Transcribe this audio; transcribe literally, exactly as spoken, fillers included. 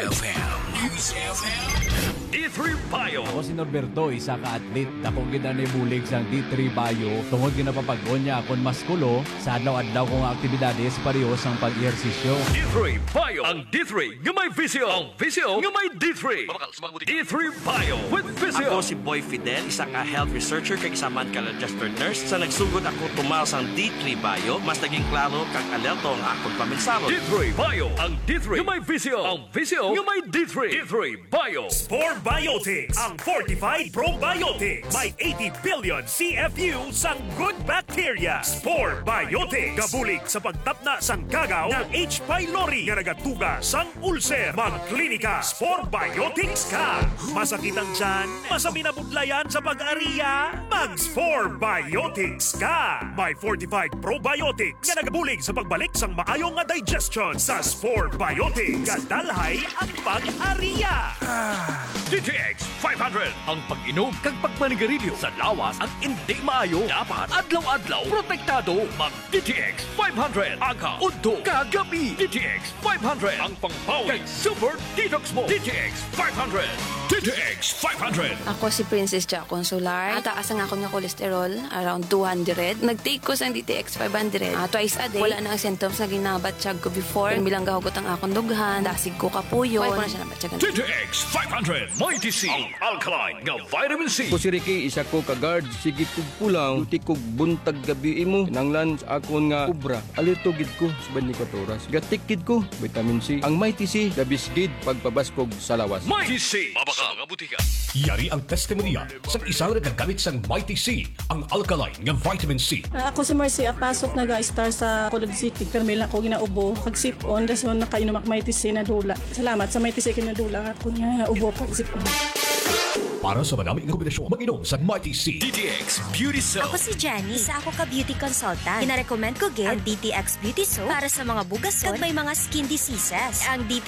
F M. News F M. D three Bio. Ako si Norberto, isa ka atlet. Dakong gina ni bulig sang D three Bio. Tungod ginapapagod niya akong maskulo sa adlaw-adlaw kong aktibidades pareho sang pag-ehersisyo. D three Bio. Ang D three nga may visyo. Ang visyo nga may D three. D three Bio with visyo. Ako si Boy Fidel, isa ka health researcher kag isa man ka registered nurse. Sa nagsugod ako tumal sang D three Bio, mas naging klaro kag alerto ang akong paminsaro. D three Bio. Ang D three nga may visyo. Ang visyo nga may D three. D three Bio. Spore Biotics, ang fortified probiotics. May eighty billion C F U sang good bacteria. Spore Biotics. Gabulig sa pagtapna sang kagaw ng H. pylori nga nagatuga sang ulcer. Magklinika, Spore Biotics ka. Masakit ang tiyan, masami na budlayan sa pag-ariya. Mag-Spore Biotics ka. May fortified probiotics nga nagabulig sa pagbalik sang maayong nga digestion. Sa Spore Biotics, kadalhay ang pag-ariya. D T X five hundred. Ang pag-inom kag pagmanigarilyo sa lawas ang hindi maayo. Dapat adlaw-adlaw protektado. Mag D T X five hundred. Aga, udto, kagabi. D T X five hundred. Ang pangpawi kag super detox mo. D T X five hundred. D T X five hundred. Ako si Princess Jack Consular. At taas ang ako niya cholesterol, around two hundred. Nag-take ko sa D T X five hundred. Uh, twice a day. Wala na ang symptoms na ginabatsyag ko before. Kung bilang gahugot ang akong dughan, dasig ko kapuyon. Why ko na siya nabatyagan. D T X five hundred. Mighty C. Ang alkaline nga vitamin C. Ko si Ricky, isa ko ka-guard. Sige kog pulang, duti kog buntag gabi mo. Nanglan sa akon nga ubra. Alitugid ko sa twenty-four oras. Gatikid ko, vitamin C. Ang Mighty C, dabisgid pagpabaskog sa lawas. Mighty C. Mabaka mga butika. Yari ang testimonya sa isang nagagamit sang Mighty C, ang alkaline nga vitamin C. Uh, ako si Marcy Apasok, nag-star sa Colod City. Pero may lang ako ginaubo. Pag-sip-on, das mo nakainom ak Mighty C na dula. Salamat sa Mighty C kinadula. Ako nga ubo pag-sip-on. Para sa madaming kombinasyon, mag-inom sa Mighty C. D T X Beauty Soap. Ako si Jenny. Isa ako ka beauty consultant. Pinarecommend ko gid ang D T X Beauty Soap para sa mga bugas kag may mga skin diseases. Ang D T